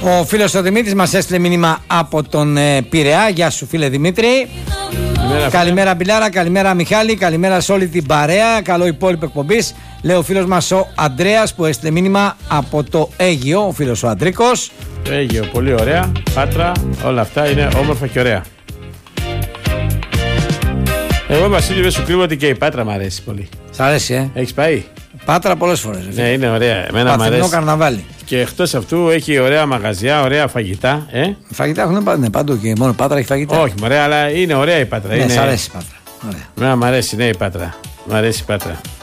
Ο φίλος ο Δημήτρης μας έστειλε μήνυμα από τον Πειραιά. Γεια σου φίλε Δημήτρη. Καλημέρα Μπιλάρα, καλημέρα Μιχάλη, καλημέρα σε όλη την παρέα. Καλό υπόλοιπο εκπομπής. Λέει ο φίλος μας ο Ανδρέας που έστειλε μήνυμα από το Αίγυο. Ο φίλος ο Αντρίκος. Το Αίγυο, πολύ ωραία. Πάτρα, όλα αυτά είναι όμορφα και ωραία. Εγώ Βασίλη δεν σου κρύβω ότι και η Πάτρα μου αρέσει πολύ. Σ' αρέσει, Έχεις πάει? Πάτρα πολλές φορές. Ναι, είναι ωραία. Εμένα μου αρέσει. Καρναβάλι. Και εκτός αυτού έχει ωραία μαγαζιά, ωραία φαγητά. Φαγητά έχουν παντού και μόνο Πάτρα έχει φαγητά. Όχι, μωρέ, αλλά είναι ωραία η Πάτρα. Ναι, σ' αρέσει η Πάτρα. Εμένα μου αρέσει, ναι, η Πάτρα. Μ' αρέσει η Πάτρα.